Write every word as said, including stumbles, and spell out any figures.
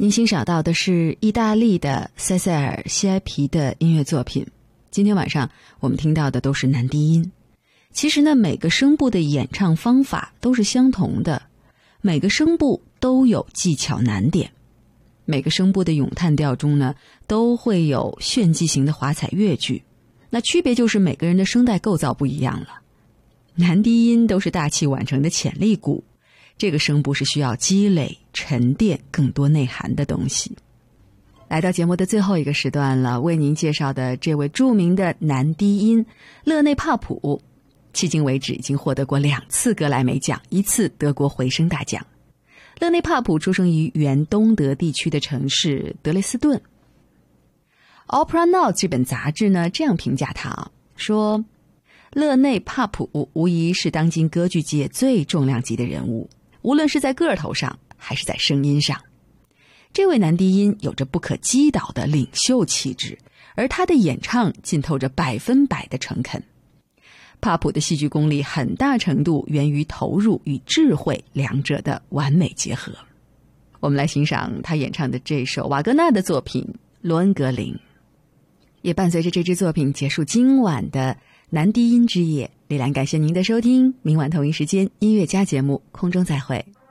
您欣赏到的是意大利的塞塞尔·西埃皮的音乐作品。今天晚上我们听到的都是男低音。其实呢，每个声部的演唱方法都是相同的，每个声部都有技巧难点，每个声部的咏叹调中呢，都会有炫技型的华彩乐句。那区别就是每个人的声带构造不一样了。男低音都是大器晚成的潜力股，这个声部是需要积累、沉淀更多内涵的东西。来到节目的最后一个时段了，为您介绍的这位著名的男低音勒内帕普，迄今为止已经获得过两次格莱美奖，一次德国回声大奖。勒内帕普出生于原东德地区的城市德累斯顿。Opera Now 这本杂志呢这样评价他啊，说勒内帕普无疑是当今歌剧界最重量级的人物，无论是在个头上还是在声音上。这位男低音有着不可击倒的领袖气质，而他的演唱浸透着百分百的诚恳。帕普的戏剧功力很大程度源于投入与智慧两者的完美结合。我们来欣赏他演唱的这首瓦格纳的作品《罗恩格林》，也伴随着这支作品结束今晚的男低音之夜。丽兰感谢您的收听，明晚同一时间音乐家节目空中再会。